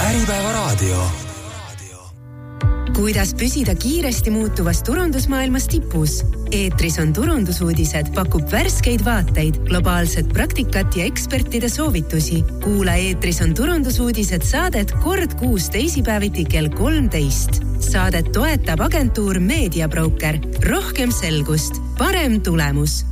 Äripäevaraadio. Kuidas püsida kiiresti muutuvas turundusmaailmas tipus? Eetris on turundusuudised, pakub värskeid vaateid, globaalset praktikat ja ekspertide soovitusi. Kuula Eetris on turundusuudised saadet kord kuus teisipäeviti kell 13. Saadet toetab agentuur Media Broker. Rohkem selgust, parem tulemus.